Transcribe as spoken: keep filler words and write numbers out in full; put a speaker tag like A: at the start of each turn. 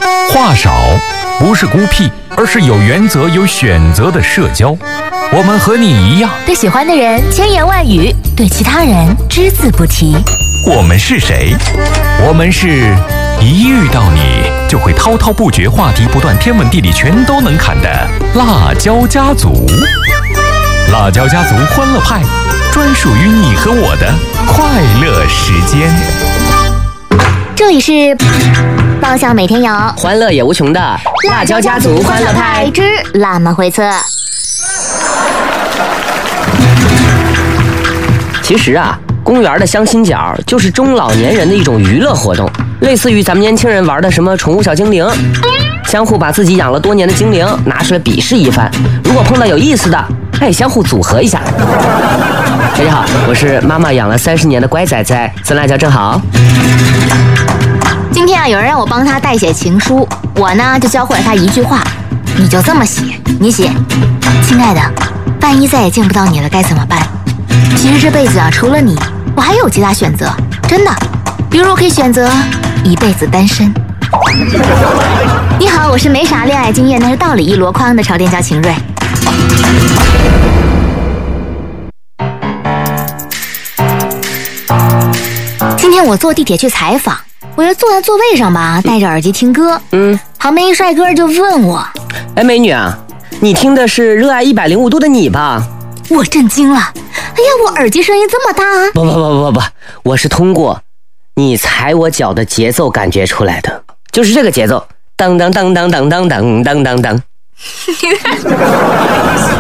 A: 话少不是孤僻，而是有原则、有选择的社交。我们和你一样，
B: 对喜欢的人千言万语，对其他人只字不提。
A: 我们是谁？我们是一遇到你就会滔滔不绝，话题不断，天文地理全都能侃的辣椒家族。辣椒家族欢乐派，专属于你和我的快乐时间。
B: 这里是爆笑每天有，
C: 欢乐也无穷的辣椒家族欢乐派
B: 之辣妈会测。
C: 其实啊，公园的相亲角就是中老年人的一种娱乐活动，类似于咱们年轻人玩的什么宠物小精灵，相互把自己养了多年的精灵拿出来比试一番，如果碰到有意思的，哎，相互组合一下。大家好，我是妈妈养了三十年的乖仔仔孙辣椒，正好。
B: 今天啊，有人让我帮他代写情书，我呢就教会了他一句话：你就这么写，你写，亲爱的，万一再也见不到你了该怎么办？其实这辈子啊，除了你，我还有其他选择，真的。比如我可以选择一辈子单身。你好，我是没啥恋爱经验，但是道理一箩筐的潮店叫秦瑞。今天我坐地铁去采访，我就坐在座位上吧，戴着耳机听歌。嗯，旁边一帅哥就问我：“
C: 哎，美女啊，你听的是《热爱一百零五度的你》吧？”
B: 我震惊了，哎呀，我耳机声音这么大啊！
C: 不不不不不，我是通过你踩我脚的节奏感觉出来的，就是这个节奏，当当当当当当当当当当。